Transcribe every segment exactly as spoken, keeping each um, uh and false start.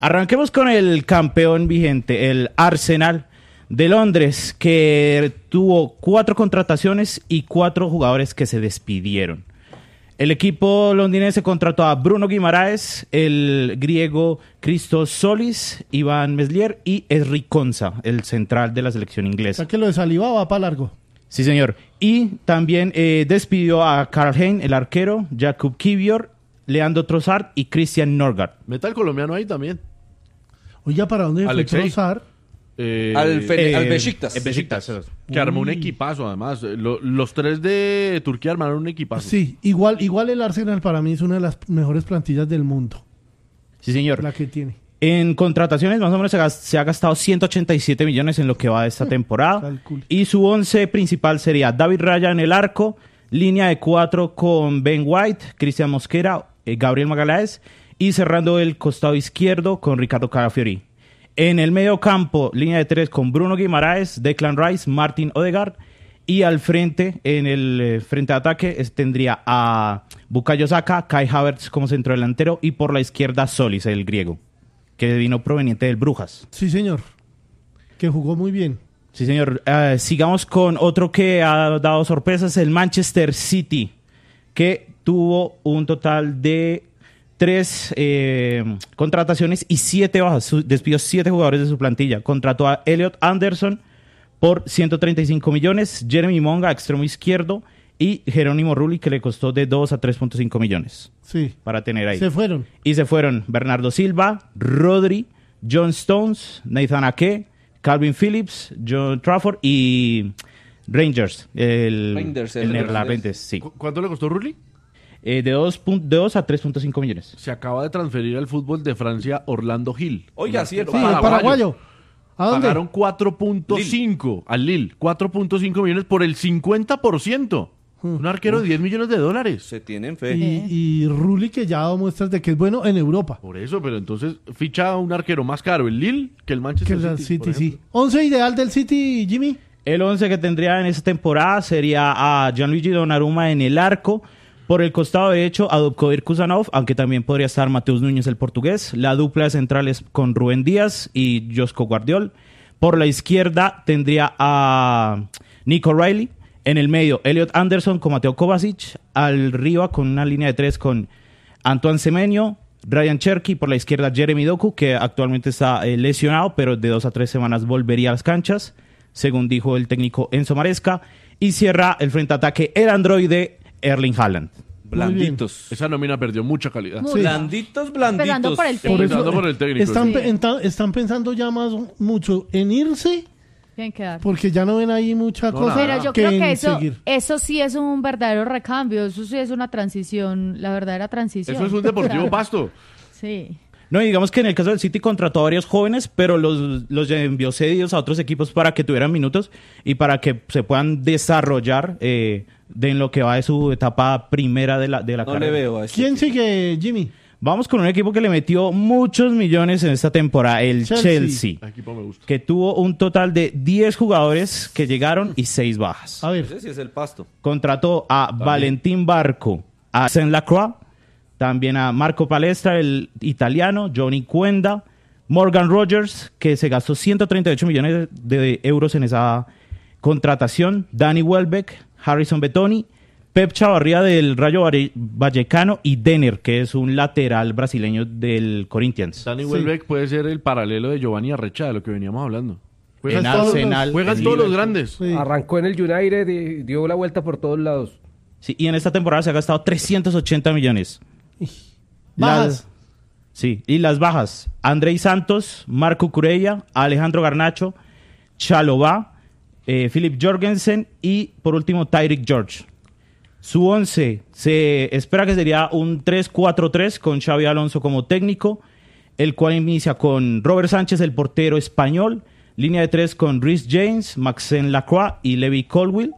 Arranquemos con el campeón vigente, el Arsenal de Londres, que tuvo cuatro contrataciones y cuatro jugadores que se despidieron. El equipo londinense contrató a Bruno Guimaraes, el griego Christos Solis, Iván Meslier y Ezri Konsa, el central de la selección inglesa. O sea que lo de Saliba va para largo. Sí, señor. Y también eh, despidió a Karl Hein, el arquero, Jakub Kivior, Leandro Trossard y Christian Norgard. Meta el colombiano ahí también. Oye, ¿para dónde fue Alexei. Trossard? Eh, al, Fe- eh, al Besiktas. el Besiktas. Que armó un equipazo, además. Lo- los tres de Turquía armaron un equipazo. Sí, igual, igual el Arsenal para mí es una de las mejores plantillas del mundo. Sí, señor. La que tiene. En contrataciones más o menos se, gas- se ha gastado ciento ochenta y siete millones en lo que va de esta temporada. Calcule. Y su once principal sería David Raya en el arco, línea de cuatro con Ben White, Cristian Mosquera, eh, Gabriel Magaláes y cerrando el costado izquierdo con Ricardo Calafiori. En el medio campo, línea de tres con Bruno Guimaraes, Declan Rice, Martin Odegaard. Y al frente, en el eh, frente de ataque, es- tendría a Bukayo Saka, Kai Havertz como centrodelantero y por la izquierda Solis, el griego, que vino proveniente del Brujas. Sí, señor. Que jugó muy bien. Sí, señor. Eh, sigamos con otro que ha dado sorpresas, el Manchester City, que tuvo un total de tres eh, contrataciones y siete bajas. Su- despidió siete jugadores de su plantilla. Contrató a Elliot Anderson por ciento treinta y cinco millones, Jeremy Monga, extremo izquierdo, y Jerónimo Rulli, que le costó de dos a tres punto cinco millones Sí. para tener ahí. Se fueron. Y se fueron Bernardo Silva, Rodri, John Stones, Nathan Ake, Calvin Phillips, John Trafford y Rangers, el, Rangers, el el neerlandés, sí. ¿Cu- ¿Cuánto le costó Rulli? Eh, de dos a tres punto cinco millones. Se acaba de transferir al fútbol de Francia Orlando Gil. Oiga, cierto. Sí, el Paraguayo. paraguayo. ¿A dónde? Pagaron cuatro punto cinco al Lille. cuatro punto cinco millones por el cincuenta por ciento. Un arquero de diez millones de dólares. Se tienen fe. Y, y Rulli, que ya ha dado muestras de que es bueno en Europa. Por eso, pero entonces ficha un arquero más caro el Lille que el Que Manchester el City. City, por sí. ejemplo. ¿Once ideal del City, Jimmy? El once que tendría en esta temporada sería a Gianluigi Donnarumma en el arco. Por el costado derecho, a Dubkovir Kuzanov, aunque también podría estar Mateus Núñez, el portugués. La dupla de centrales con Rubén Díaz y Josko Guardiol. Por la izquierda tendría a Nico Riley. En el medio, Elliot Anderson con Mateo Kovacic. Arriba con una línea de tres con Antoine Semenyo, Ryan Cherky. Por la izquierda, Jeremy Doku, que actualmente está eh, lesionado, pero de dos a tres semanas volvería a las canchas, según dijo el técnico Enzo Maresca. Y cierra el frente ataque el androide Erling Haaland. Blanditos. Esa nómina perdió mucha calidad. Sí. Blanditos, blanditos. Empezando por el Por técnico. eso, Empezando por el técnico. Están, Sí. pe- enta- están pensando ya más mucho en irse, Tienen que dar. porque ya no ven ahí mucha No, cosa. nada. Pero yo que creo que en eso, seguir. eso sí es un verdadero recambio, eso sí es una transición, la verdadera transición. Eso es un deportivo pasto. Sí. No, y digamos que en el caso del City contrató a varios jóvenes, pero los, los envió cedidos a otros equipos para que tuvieran minutos y para que se puedan desarrollar eh, de en lo que va de su etapa primera de la, de la No carrera. le veo a este. ¿Quién sigue, Jimmy? Vamos con un equipo que le metió muchos millones en esta temporada, el Chelsea. Chelsea, El equipo me gusta. que tuvo un total de diez jugadores que llegaron y seis bajas. A ver, Ese sí es el pasto. Contrató a Valentín Barco, a Saint Lacroix, también a Marco Palestra, el italiano, Johnny Cuenda, Morgan Rogers, que se gastó ciento treinta y ocho millones de euros en esa contratación, Danny Welbeck, Harrison Betoni, Pep Chavarría del Rayo Valle- Vallecano y Denner, que es un lateral brasileño del Corinthians. Danny Sí. Welbeck puede ser el paralelo de Giovanni Arrecha, de lo que veníamos hablando. En Juegan, todos los- Arsenal. juegan en todos los Liverpool. grandes. sí. Arrancó en el United y dio la vuelta por todos lados. Sí, y en esta temporada se ha gastado trescientos ochenta millones. Bajas. Las- sí, y las bajas. Andrei Santos, Marco Curella, Alejandro Garnacho, Chalobah, eh, Philip Jorgensen y por último Tyrick George. Su once se espera que sería un tres cuatro tres con Xavi Alonso como técnico, el cual inicia con Robert Sánchez, el portero español, línea de tres con Rhys James, Maxence Lacroix y Levi Colwill.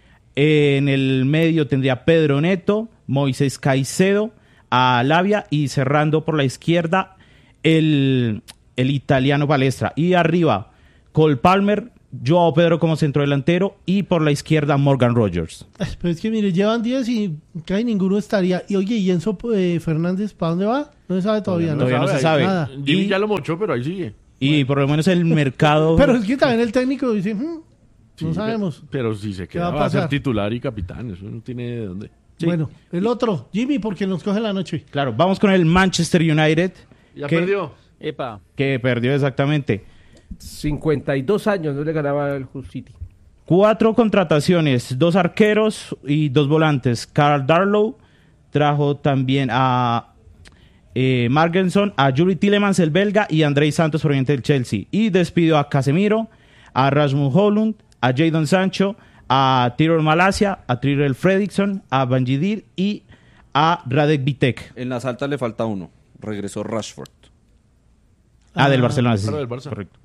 En el medio tendría Pedro Neto, Moisés Caicedo, a Lavia y cerrando por la izquierda el, el italiano Palestra. Y arriba, Cole Palmer, Joao Pedro como centrodelantero y por la izquierda Morgan Rogers. Pero es que mire, llevan diez y casi ninguno estaría. Y oye, ¿y Enzo eh, Fernández para dónde va? No se sabe todavía, ¿no? Todavía no se ahí- sabe. Nada. Jimmy Y- ya lo mochó, pero ahí sigue. Y por lo menos el mercado... Pero es que también el técnico dice, "Hmm, Sí, no sabemos. Pero si se ¿Qué va queda, a va a ser pasar? titular y capitán. Eso no tiene de dónde. Sí. Bueno, el otro, Jimmy, porque nos coge la noche. Claro, vamos con el Manchester United. Ya que, perdió. Epa. Que perdió exactamente. cincuenta y dos años no le ganaba el Hull City. Cuatro contrataciones, dos arqueros y dos volantes. Carl Darlow trajo también a eh, Margenson, a Yuri Tillemans, el belga, y a Andrei Santos, proveniente del Chelsea. Y despidió a Casemiro, a Rasmus Højlund, a Jadon Sancho, a Tyrell Malacia, a Tyrell Fredriksson, a Banjidir y a Radek Vitek. En las altas le falta uno. Regresó Rashford. Ah, del Ah, Barcelona, sí. claro, del Barça. Correcto.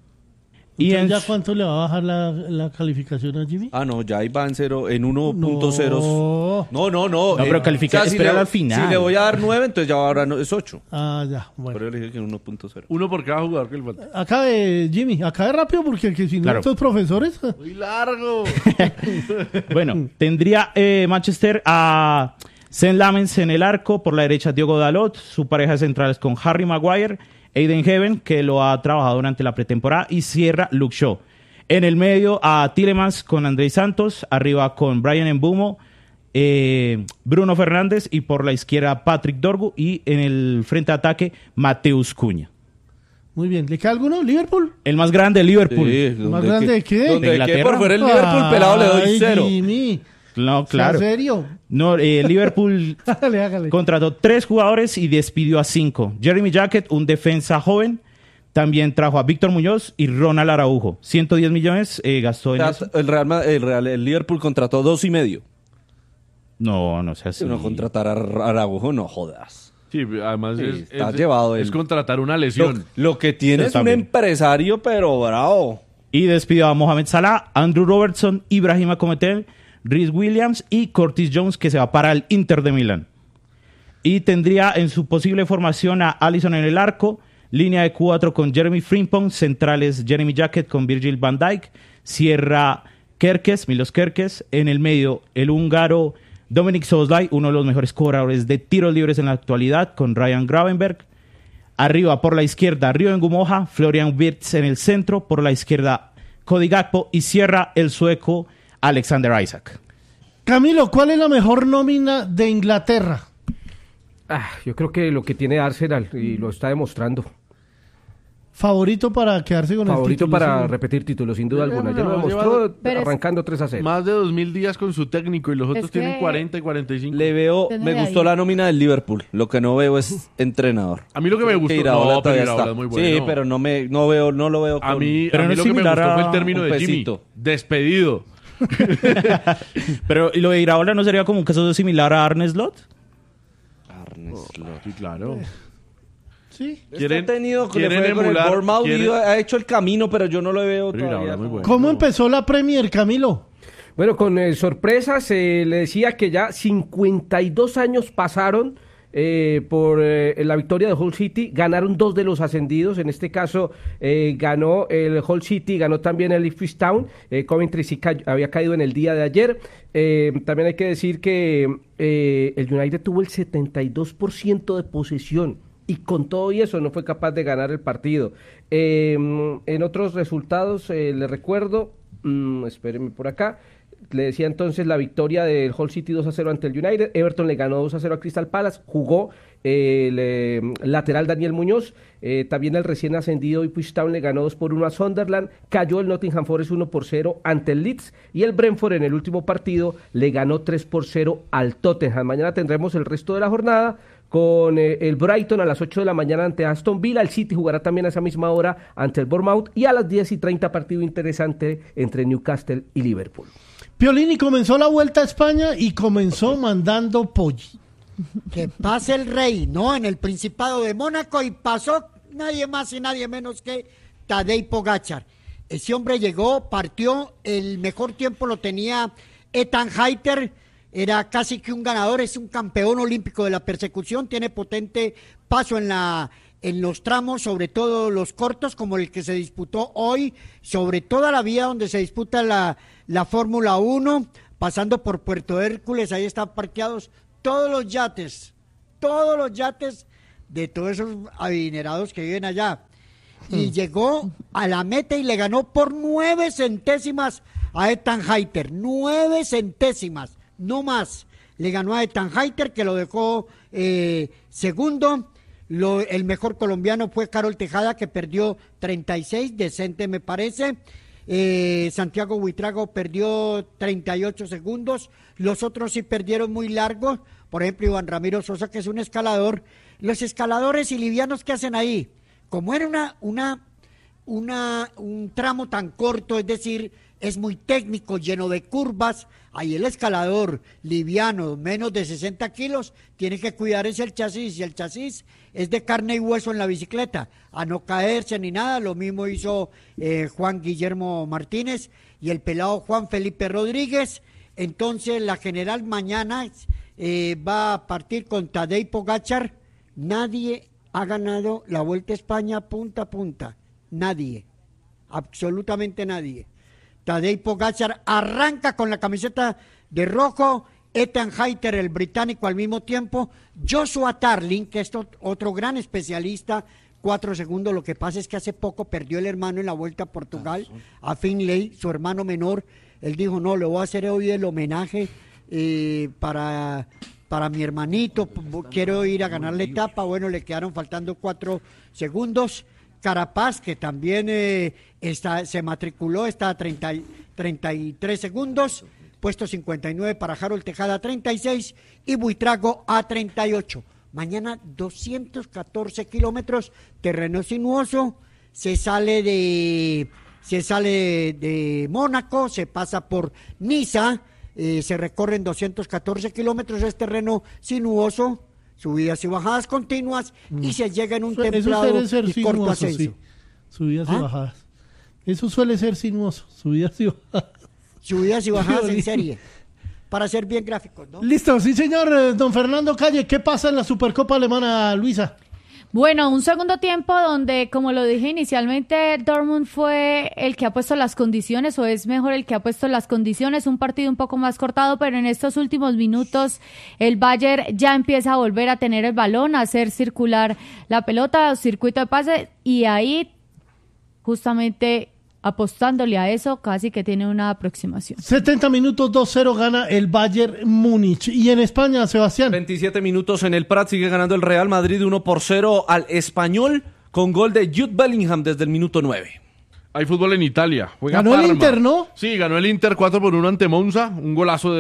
Y Entonces, en ¿ya cuánto le va a bajar la, la calificación a Jimmy? Ah, no, ya ahí va en cero, en uno punto cero. No. No, no, no. No, pero califica- si espera le- al final. Si le voy a dar nueve, entonces ya ahora no, es ocho. Ah, ya, Por bueno. eso le dije que en uno punto cero. Uno por cada jugador que le falta. Acabe, Jimmy, acabe rápido porque que si no Claro. estos profesores... Muy largo. Bueno, tendría eh, Manchester a Sean Lamens en el arco, por la derecha Diogo Dalot, su pareja de centrales con Harry Maguire, Aiden Heaven, que lo ha trabajado durante la pretemporada, y cierra Luke Shaw. En el medio a Tillemans con Andrei Santos, arriba con Brian Mbumo, eh, Bruno Fernández, y por la izquierda Patrick Dorgu, y en el frente de ataque Mateus Cunha. Muy bien, ¿le queda alguno? ¿Liverpool? El más grande, Liverpool. Sí, ¿Más donde grande que- de qué? Donde ¿De que Inglaterra? por fuera el Liverpool pelado le doy Ay, cero. Jimmy. No, claro. ¿En serio? No, eh, Liverpool Hágale, hágale. contrató tres jugadores y despidió a cinco. Jeremy Jacket, un defensa joven. También trajo a Víctor Muñoz y Ronald Araujo. ciento diez millones eh, gastó en O sea, eso. el Real, Ma- el Real, el Liverpool contrató dos y medio. No, no sé Si así. uno contratar a Araujo, no jodas. Sí, además Sí, es, está es- llevado es él. contratar una Lo, lesión. lo que tiene Pero es un también. empresario, pero bravo. Y despidió a Mohamed Salah, Andrew Robertson, Ibrahima Konaté, Rhys Williams y Curtis Jones, que se va para el Inter de Milán. Y tendría en su posible formación a Alisson en el arco, línea de cuatro con Jeremy Frimpong, centrales Jeremy Jacket con Virgil van Dijk, cierra Kerkez, Milos Kerkez, en el medio el húngaro Dominic Szoboszlai, uno de los mejores cobradores de tiros libres en la actualidad, con Ryan Gravenberg. Arriba por la izquierda Rio Ngumoha, Florian Wirtz en el centro, por la izquierda Cody Gakpo y cierra el sueco Alexander Isaac. Camilo, ¿cuál es la mejor nómina de Inglaterra? Ah, yo creo que lo que tiene Arsenal y lo está demostrando. Favorito para quedarse con Favorito el título. para sí. repetir títulos, sin duda Eh, alguna. Ya no, lo lleva- demostró Pero es- arrancando tres a cero. Más de dos mil días con su técnico y los otros Es que- tienen cuarenta y cuarenta y cinco. Le veo, Desde me ahí. gustó la nómina del Liverpool. Lo que no veo es entrenador. A mí lo que me Creo gustó... Iraola no, pero todavía Iraola está. es muy bueno. Sí, pero no me no veo no lo veo A con- mí, Pero a no mí es lo que me similar gustó fue a el término un de Jimmy. pesito. Despedido. Pero ¿y lo de Iraola no sería como un caso similar a Arne Slot? Arne Slot. Sí, claro. Sí. Quieren- Está tenido que le quieren fue con el emular- Bournemouth y quieren- ha hecho el camino, pero yo no lo veo Pero Iraola todavía. es muy bueno. ¿Cómo empezó la Premier, Camilo? Bueno, con eh, sorpresas, eh, le decía que ya cincuenta y dos años pasaron eh, por eh, la victoria de Hull City. Ganaron dos de los ascendidos. En este caso, eh, ganó el Hull City, ganó también el Ipswich Town. Eh, Coventry sí ca- había caído en el día de ayer. Eh, también hay que decir que eh, el United tuvo el setenta y dos por ciento de posesión. Y con todo y eso no fue capaz de ganar el partido. Eh, en otros resultados, eh, le recuerdo, mm, espérenme por acá, le decía entonces la victoria del Hull City dos a cero ante el United, Everton le ganó dos a cero a Crystal Palace, jugó eh, el eh, lateral Daniel Muñoz, eh, también el recién ascendido Ipswich Town le ganó dos por uno a Sunderland, cayó el Nottingham Forest uno por cero ante el Leeds y el Brentford en el último partido le ganó tres por cero al Tottenham. Mañana tendremos el resto de la jornada con eh, el Brighton a las ocho de la mañana ante Aston Villa, el City jugará también a esa misma hora ante el Bournemouth y a las diez y treinta partido interesante entre Newcastle y Liverpool. Piolini comenzó la vuelta a España y comenzó mandando polli. Que pase el rey, ¿no? En el Principado de Mónaco y pasó nadie más y nadie menos que Tadej Pogačar. Ese hombre llegó, partió, el mejor tiempo lo tenía Ethan Hayter, era casi que un ganador, es un campeón olímpico de la persecución, tiene potente paso en la en los tramos, sobre todo los cortos, como el que se disputó hoy, sobre toda la vía donde se disputa la, la Fórmula uno, pasando por Puerto Hércules, ahí están parqueados todos los yates, todos los yates de todos esos adinerados que viven allá. Y mm. llegó a la meta y le ganó por nueve centésimas a Ethan Hayter, nueve centésimas, no más. Le ganó a Ethan Hayter, que lo dejó eh, segundo. Lo, el mejor colombiano fue Carol Tejada, que perdió treinta y seis, decente me parece. Eh, Santiago Buitrago perdió treinta y ocho segundos. Los otros sí perdieron muy largos. Por ejemplo, Iván Ramiro Sosa, que es un escalador. Los escaladores y livianos que hacen ahí, como era una, una, una, un tramo tan corto, es decir, es muy técnico, lleno de curvas, ahí el escalador liviano, menos de sesenta kilos, tiene que cuidar ese el chasis, y el chasis es de carne y hueso en la bicicleta, a no caerse ni nada. Lo mismo hizo eh, Juan Guillermo Martínez y el pelado Juan Felipe Rodríguez. Entonces la general mañana eh, va a partir con Tadej Pogačar. Nadie ha ganado la Vuelta a España punta a punta, nadie, absolutamente nadie. Tadej Pogačar arranca con la camiseta de rojo, Ethan Hayter, el británico, al mismo tiempo. Joshua Tarling, que es otro gran especialista, cuatro segundos. Lo que pasa es que hace poco perdió el hermano en la Vuelta a Portugal, a Finlay, su hermano menor. Él dijo, no, le voy a hacer hoy el homenaje eh, para, para mi hermanito, quiero ir a ganar la etapa. Bueno, le quedaron faltando cuatro segundos. Carapaz, que también eh, está, se matriculó, está a treinta, treinta y tres segundos, puesto cincuenta y nueve para Harold Tejada, treinta y seis, y Buitrago a treinta y ocho. Mañana doscientos catorce kilómetros, terreno sinuoso, se sale de, se sale de, de Mónaco, se pasa por Niza, eh, se recorren doscientos catorce kilómetros, es terreno sinuoso, subidas y bajadas continuas, mm. y se llega en un Eso templado ser y sinuoso, corto ascenso. Sí. Subidas ¿Ah? y bajadas. Eso suele ser sinuoso, subidas y bajadas. Subidas y bajadas en serie, para ser bien gráficos, ¿no? Listo, sí señor, don Fernando Calle, ¿qué pasa en la Supercopa Alemana, Luisa? Bueno, un segundo tiempo donde, como lo dije inicialmente, Dortmund fue el que ha puesto las condiciones, o es mejor el que ha puesto las condiciones, un partido un poco más cortado, pero en estos últimos minutos el Bayern ya empieza a volver a tener el balón, a hacer circular la pelota, circuito de pase, y ahí justamente apostándole a eso, casi que tiene una aproximación. setenta minutos, dos cero gana el Bayern Múnich. Y en España, Sebastián. veintisiete minutos en el Prat, sigue ganando el Real Madrid uno por cero al Español con gol de Jude Bellingham desde el minuto nueve. Hay fútbol en Italia. Juega Ganó Parma. el Inter, ¿no? Sí, ganó el Inter cuatro por uno ante Monza. Un golazo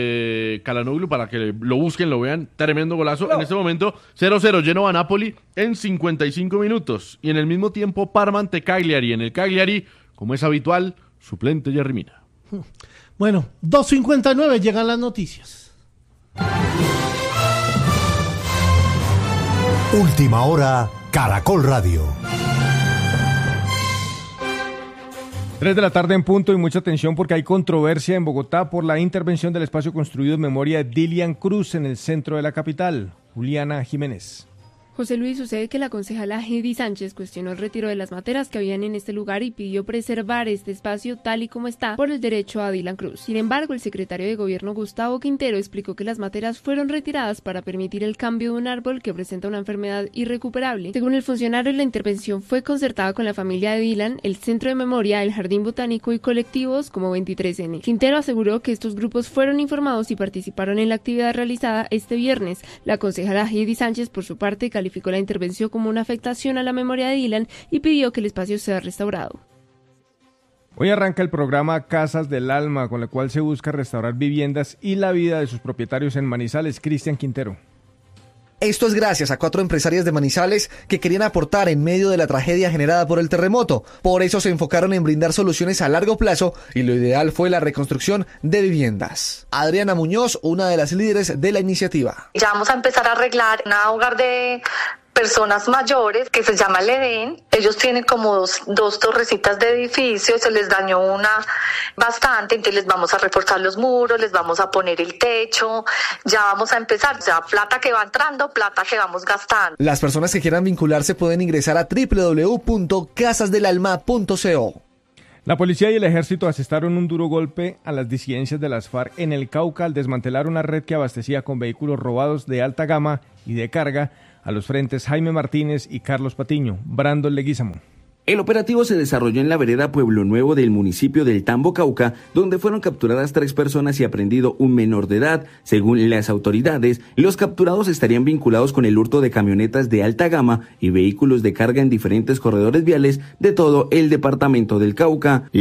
de Calhanoglu para que lo busquen, lo vean. Tremendo golazo. No. En este momento, cero cero Genoa Napoli en cincuenta y cinco minutos. Y en el mismo tiempo, Parma ante Cagliari. En el Cagliari, como es habitual, suplente Jerry Mina. Bueno, dos cincuenta y nueve llegan las noticias. Última hora, Caracol Radio. Tres de la tarde en punto y mucha atención porque hay controversia en Bogotá por la intervención del espacio construido en memoria de Dilian Cruz en el centro de la capital. Juliana Jiménez. José Luis, sucede que la concejala Heidi Sánchez cuestionó el retiro de las materas que habían en este lugar y pidió preservar este espacio tal y como está por el derecho a Dylan Cruz. Sin embargo, el secretario de Gobierno Gustavo Quintero explicó que las materas fueron retiradas para permitir el cambio de un árbol que presenta una enfermedad irrecuperable. Según el funcionario, la intervención fue concertada con la familia de Dylan, el Centro de Memoria, el Jardín Botánico y colectivos como veintitrés ene. Quintero aseguró que estos grupos fueron informados y participaron en la actividad realizada este viernes. La concejala Heidi Sánchez, por su parte, calificó Calificó la intervención como una afectación a la memoria de Dylan y pidió que el espacio sea restaurado. Hoy arranca el programa Casas del Alma, con el cual se busca restaurar viviendas y la vida de sus propietarios en Manizales. Cristian Quintero. Esto es gracias a cuatro empresarias de Manizales que querían aportar en medio de la tragedia generada por el terremoto. Por eso se enfocaron en brindar soluciones a largo plazo y lo ideal fue la reconstrucción de viviendas. Adriana Muñoz, una de las líderes de la iniciativa. Ya vamos a empezar a arreglar un hogar de personas mayores que se llama el Edén. Ellos tienen como dos, dos torrecitas de edificio, se les dañó una bastante, entonces les vamos a reforzar los muros, les vamos a poner el techo, ya vamos a empezar, o sea, plata que va entrando, plata que vamos gastando. Las personas que quieran vincularse pueden ingresar a doble u doble u doble u punto casas del alma punto co. La policía y el ejército asestaron un duro golpe a las disidencias de las FARC en el Cauca al desmantelar una red que abastecía con vehículos robados de alta gama y de carga a los frentes Jaime Martínez y Carlos Patiño. Brandon Leguízamo. El operativo se desarrolló en la vereda Pueblo Nuevo del municipio del Tambo, Cauca, donde fueron capturadas tres personas y aprendido un menor de edad. Según las autoridades, los capturados estarían vinculados con el hurto de camionetas de alta gama y vehículos de carga en diferentes corredores viales de todo el departamento del Cauca.